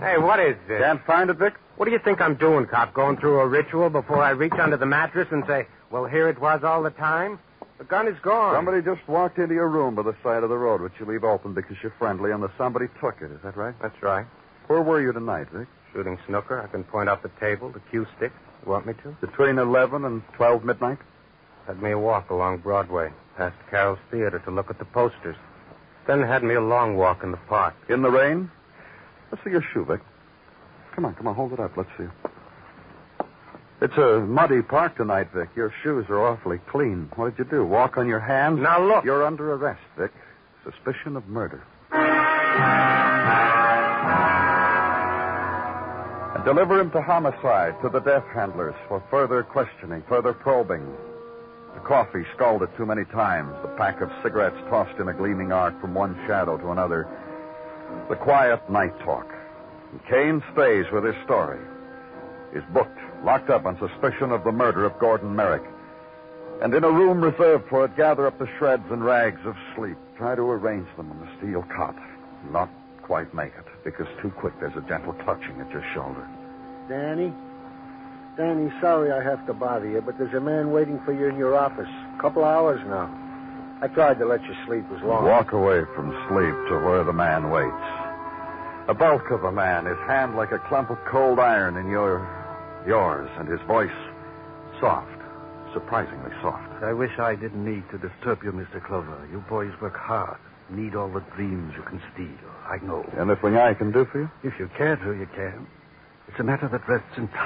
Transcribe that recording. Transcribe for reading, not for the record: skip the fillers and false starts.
Hey, what is this? Can't find it, Vic? What do you think I'm doing, cop? Going through a ritual before I reach under the mattress and say, well, here it was all the time? The gun is gone. Somebody just walked into your room by the side of the road, which you leave open because you're friendly, and somebody took it. Is that right? That's right. Where were you tonight, Vic? Shooting snooker. I can point out the table, the cue stick. You want me to? Between 11 and 12 midnight? Had me a walk along Broadway, past Carol's Theater to look at the posters. Then had me a long walk in the park. In the rain? Let's see your shoe, Vic. Come on, hold it up. Let's see. It's a muddy park tonight, Vic. Your shoes are awfully clean. What did you do? Walk on your hands? Now, look. You're under arrest, Vic. Suspicion of murder. And deliver him to homicide, to the death handlers, for further questioning, further probing. The coffee scalded too many times. The pack of cigarettes tossed in a gleaming arc from one shadow to another. The quiet night talk. And Kane stays with his story. He's booked, locked up on suspicion of the murder of Gordon Merrick. And in a room reserved for it, gather up the shreds and rags of sleep. Try to arrange them on the steel cot. Not quite make it, because too quick there's a gentle clutching at your shoulder. Danny, sorry I have to bother you, but there's a man waiting for you in your office. A couple hours now. I tried to let you sleep as long. Walk away from sleep to where the man waits. A bulk of a man, his hand like a clump of cold iron in yours, and his voice soft, surprisingly soft. I wish I didn't need to disturb you, Mr. Clover. You boys work hard. Need all the dreams you can steal. I know. Anything I can do for you? If you care to, you can. It's a matter that rests entirely